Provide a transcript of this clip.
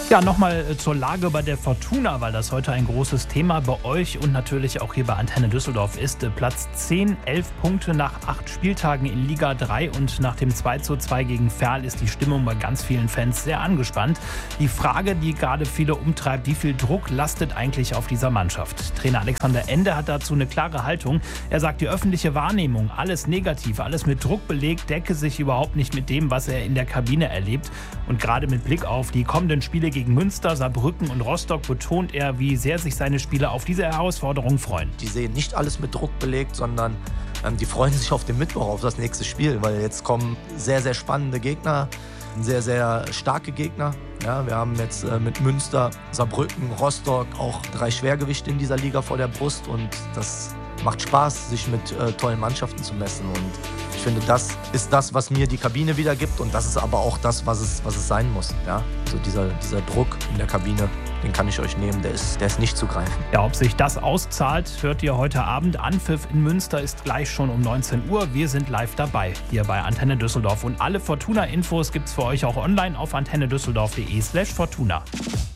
Ja, nochmal zur Lage bei der Fortuna, weil das heute ein großes Thema bei euch und natürlich auch hier bei Antenne Düsseldorf ist. Platz 10, 11 Punkte nach 8 Spieltagen in Liga 3 und nach dem 2:2 gegen Verl ist die Stimmung bei ganz vielen Fans sehr angespannt. Die Frage, die gerade viele umtreibt, wie viel Druck lastet eigentlich auf dieser Mannschaft? Trainer Alexander Ende hat dazu eine klare Haltung. Er sagt, die öffentliche Wahrnehmung, alles negativ, alles mit Druck belegt, decke sich überhaupt nicht mit dem, was er in der Kabine erlebt. Und gerade mit Blick auf die kommenden Spiele gegen Münster, Saarbrücken und Rostock betont er, wie sehr sich seine Spieler auf diese Herausforderung freuen. Die sehen nicht alles mit Druck belegt, sondern die freuen sich auf den Mittwoch, auf das nächste Spiel, weil jetzt kommen sehr, sehr spannende Gegner, sehr, sehr starke Gegner. Ja, wir haben jetzt mit Münster, Saarbrücken, Rostock auch 3 Schwergewichte in dieser Liga vor der Brust und das macht Spaß, sich mit tollen Mannschaften zu messen und ich finde, das ist das, was mir die Kabine wiedergibt und das ist aber auch das, was es sein muss. Ja? Also dieser Druck in der Kabine, den kann ich euch nehmen, der ist nicht zu greifen. Ja, ob sich das auszahlt, hört ihr heute Abend. Anpfiff in Münster ist gleich schon um 19 Uhr. Wir sind live dabei, hier bei Antenne Düsseldorf. Und alle Fortuna-Infos gibt's für euch auch online auf antennedüsseldorf.de/Fortuna.